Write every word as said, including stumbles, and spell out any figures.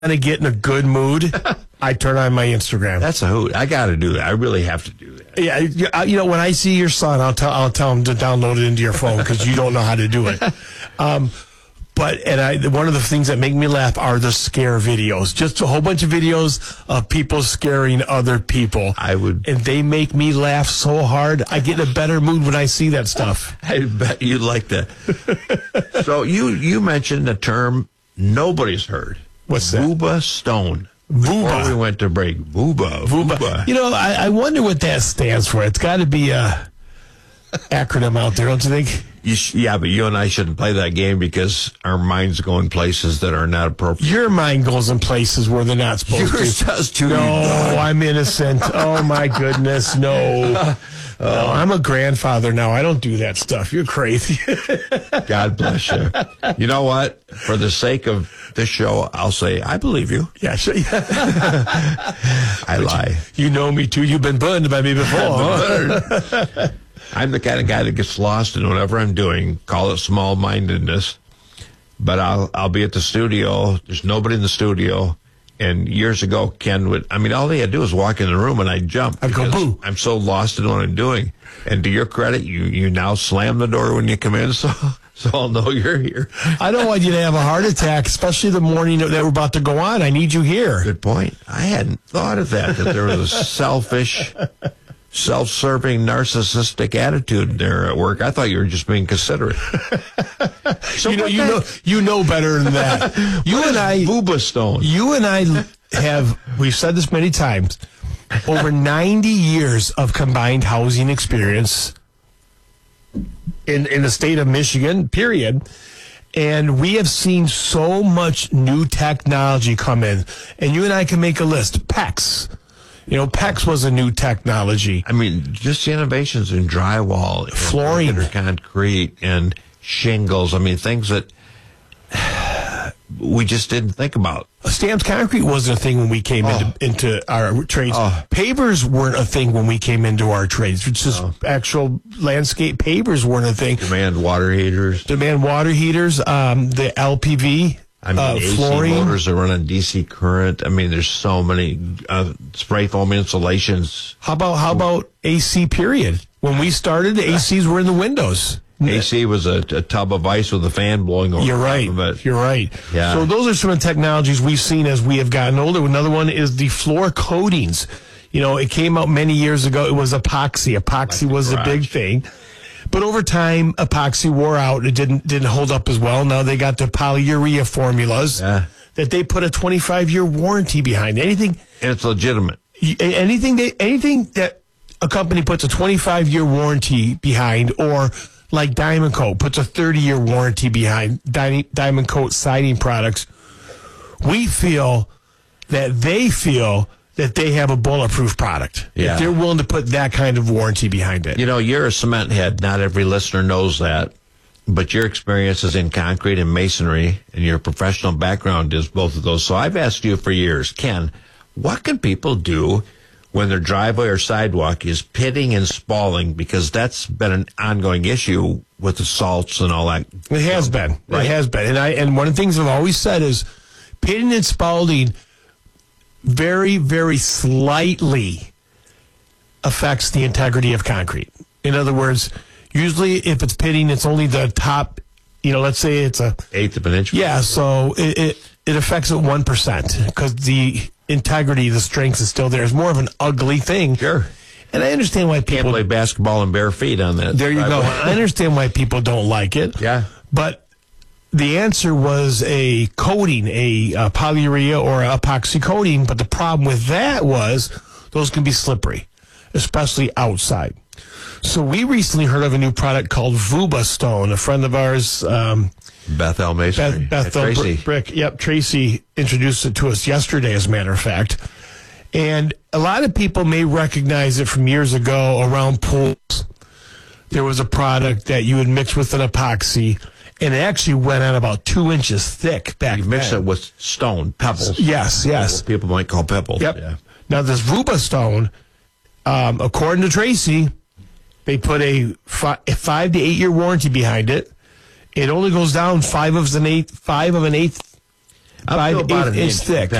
to get in a good mood, I turn on my Instagram. That's a hoot. I got to do that. I really have to do that. Yeah, you know, when I see your son, I'll tell I'll tell him to download it into your phone because you don't know how to do it. Um, but and I, one of the things that make me laugh are the scare videos. Just a whole bunch of videos of people scaring other people. I would, and they make me laugh so hard. I get in a better mood when I see that stuff. I bet you like that. So you you mentioned the term nobody's heard. What's that? Vuba Stone. Vuba. Before we went to break. Vuba. Vuba. Vuba. You know, I, I wonder what that stands for. It's got to be a acronym out there, don't you think? You sh- yeah, but you and I shouldn't play that game because our minds go in places that are not appropriate. Your mind goes in places where they're not supposed Yours to. does too. No, I'm innocent. Oh, my goodness, no. No, I'm a grandfather now. I don't do that stuff. You're crazy. God bless you. You know what? For the sake of this show, I'll say I believe you. Yeah, sure. I lie. You, you know me too. You've been burned by me before. Huh? I'm the kind of guy that gets lost in whatever I'm doing. Call it small-mindedness. But I'll I'll be at the studio. There's nobody in the studio. And years ago, Ken would, I mean, all he had to do was walk in the room and I'd jump. I'd go, boo. I'm so lost in what I'm doing. And to your credit, you, you now slam the door when you come in, so so I'll know you're here. I don't want you to have a heart attack, especially the morning that we're about to go on. I need you here. Good point. I hadn't thought of that, that there was a selfish, self-serving, narcissistic attitude there at work. I thought you were just being considerate. So you know, what you the- know, you know better than that. You What and is I, Vuba Stone. you and I have, we've said this many times, over ninety years of combined housing experience in, in the state of Michigan, period. And we have seen so much new technology come in. And you and I can make a list. PEX. You know, PEX was a new technology. I mean, just the innovations in drywall, and Flooring. under concrete, and shingles. I mean, things that we just didn't think about. Stamped concrete wasn't a thing when we came Oh. into, into our trades. Oh. Pavers weren't a thing when we came into our trades. It's just Oh. actual landscape pavers weren't a thing. Demand water heaters. Demand water heaters, um, the L P V, I mean, uh, A C flooring. motors that run on D C current. I mean, there's so many uh, spray foam insulations. How about how about A C? Period. When we started, the A Cs were in the windows. A C was a, a tub of ice with a fan blowing over You're top right. of it. You're right. Yeah. So those are some of the technologies we've seen as we have gotten older. Another one is the floor coatings. You know, it came out many years ago. It was epoxy. Epoxy Like was a garage. big thing. But over time, epoxy wore out. It didn't didn't hold up as well. Now they got the polyurea formulas Yeah. that they put a twenty-five year warranty behind. Anything And it's legitimate. anything they, anything that a company puts a twenty-five year warranty behind, or like Diamond Coat puts a thirty year warranty behind Di- Diamond Coat siding products, we feel that they feel that they have a bulletproof product. Yeah. If they're willing to put that kind of warranty behind it. You know, you're a cement head. Not every listener knows that. But your experience is in concrete and masonry, and your professional background is both of those. So I've asked you for years, Ken, what can people do when their driveway or sidewalk is pitting and spalling? Because that's been an ongoing issue with the salts and all that. It has been. Right. It has been. And I and one of the things I've always said is pitting and spalding very, very slightly affects the integrity of concrete. In other words, usually if it's pitting, it's only the top, you know, let's say it's a, Eighth of an inch. yeah, so it, it, it affects it one percent because the integrity, the strength is still there. It's more of an ugly thing. Sure. And I understand why Can't people, play basketball in bare feet on that. there you go. driveway. I understand why people don't like it. Yeah. But the answer was a coating, a, uh polyurea or a epoxy coating. But the problem with that was those can be slippery, especially outside. So we recently heard of a new product called Vuba Stone. A friend of ours, um, Bethel Masonry. Beth, Bethel Yeah, Tracy. Br- Brick, yep, Tracy introduced it to us yesterday, as a matter of fact. And a lot of people may recognize it from years ago around pools. There was a product that you would mix with an epoxy, and it actually went on about two inches thick back You mix then. it with stone, pebbles. Yes, yes. What people might call pebbles. Yep. Yeah. Now, this Vuba Stone, um, according to Tracy, they put a, fi- a five to eight year warranty behind it. It only goes down five of an eighth, five of an eighth Up five to about eighth an inch inch, thick.